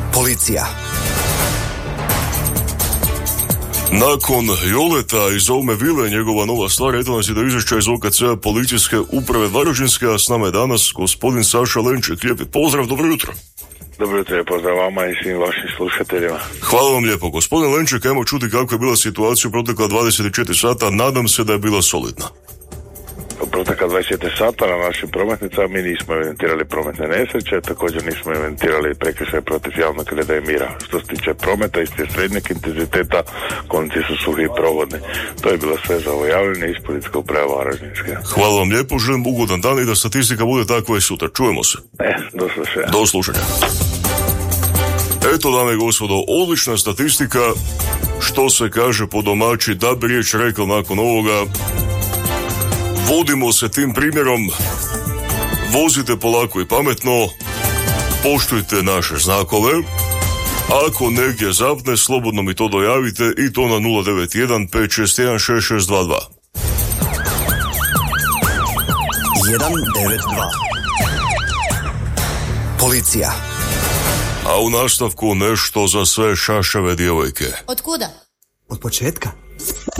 Policija. Nakon Joleta iz Ovme Vile, njegova nova stvar, eto nas je do izvješća iz OKC-a policijske uprave Varaždinske, a s nama je danas gospodin Saša Lenček. Lijepi pozdrav, dobro jutro. Dobro jutro, pozdrav vama i svim vašim slušateljima. Hvala vam lijepo. Gospodin Lenček, ajmo čuti kakva je bila situacija u protekla 24 sata, nadam se da je bila solidna. U protekla 24 sata na našim prometnicama mi nismo evidentirali prometne nesreće, također nismo evidentirali prekršaj protiv javnog reda i mira. Što se tiče prometa, isti je srednjeg intenziteta, konci su suhi i prohodni. To je bilo sve za ovo javljanje iz policijske uprave Varaždinske. Hvala vam lijepo, želim ugodan dan i da statistika bude takva i sutra. Čujemo se. Do slušanja. Do slušanja. Eto, dame i gospodo, odlična statistika, što se kaže po domaći, da bi riječ rekao nakon ovoga. Vodimo se tim primjerom, vozite polako i pametno, poštujte naše znakove, ako negdje zapne, slobodno mi to dojavite i to na 091 561 6622. 192. Policija. A u nastavku nešto za sve šašave djevojke. Od kuda? Od početka.